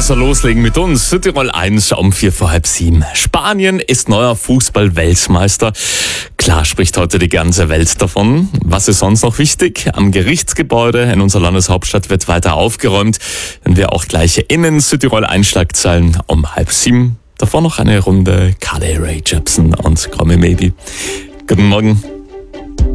besser loslegen mit uns. Südtirol 1 um 6:45. Spanien ist neuer Fußball-Weltmeister. Klar spricht heute die ganze Welt davon. Was ist sonst noch wichtig? Am Gerichtsgebäude in unserer Landeshauptstadt wird weiter aufgeräumt. Wenn wir auch gleich in Südtirol Einschlagzeilen um 6:30. Davor noch eine Runde Carly Rae Jepsen und Call Me Maybe. Guten Morgen.